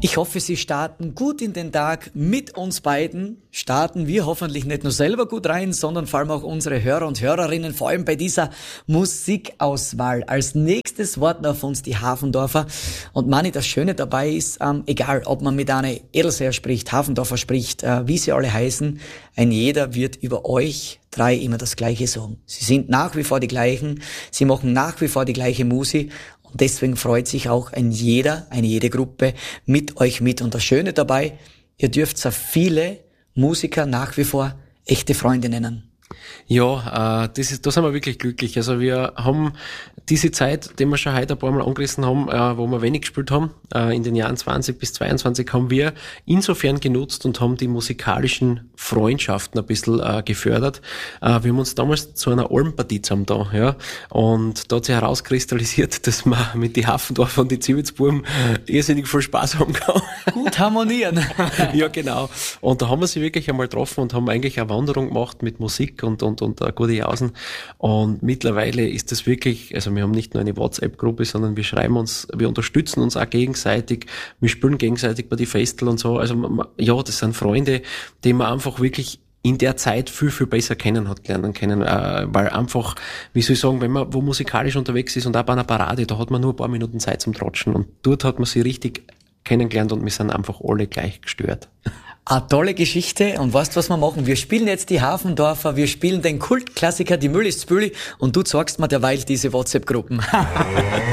Ich hoffe, Sie starten gut in den Tag mit uns beiden. Starten wir hoffentlich nicht nur selber gut rein, sondern vor allem auch unsere Hörer und Hörerinnen, vor allem bei dieser Musikauswahl. Als nächstes warten auf uns die Hafendorfer. Und Manni, das Schöne dabei ist, egal ob man mit einer Edelseer spricht, Hafendorfer spricht, wie sie alle heißen, ein jeder wird über euch drei immer das Gleiche sagen. Sie sind nach wie vor die gleichen, sie machen nach wie vor die gleiche Musik. Und deswegen freut sich auch eine jede Gruppe mit euch mit. Und das Schöne dabei, ihr dürft so viele Musiker nach wie vor echte Freunde nennen. Ja, da sind wir wirklich glücklich. Also wir haben diese Zeit, die wir schon heute ein paar Mal angerissen haben, wo wir wenig gespielt haben, in den Jahren 20 bis 22 haben wir insofern genutzt und haben die musikalischen Freundschaften ein bisschen gefördert. Wir haben uns damals zu einer Almpartie zusammen da, ja, und da hat sich herauskristallisiert, dass man mit die Hafendorfer und die Zivitzbuben irrsinnig viel Spaß haben kann. Gut harmonieren. Ja, genau. Und da haben wir sie wirklich einmal getroffen und haben eigentlich eine Wanderung gemacht mit Musik und gute Jausen. Und mittlerweile ist das wirklich, also wir haben nicht nur eine WhatsApp-Gruppe, sondern wir unterstützen uns auch gegenseitig, wir spielen gegenseitig bei die Festel und so. Also ja, das sind Freunde, die man einfach wirklich in der Zeit viel, viel besser lernen können, weil einfach, wie soll ich sagen, wenn man wo musikalisch unterwegs ist und auch bei einer Parade, da hat man nur ein paar Minuten Zeit zum Tratschen und dort hat man sie richtig kennengelernt und wir sind einfach alle gleich gestört. Eine tolle Geschichte. Und weißt du, was wir machen? Wir spielen jetzt die Hafendorfer, wir spielen den Kultklassiker, die Müll ist Spüli und du zeigst mir derweil diese WhatsApp-Gruppen.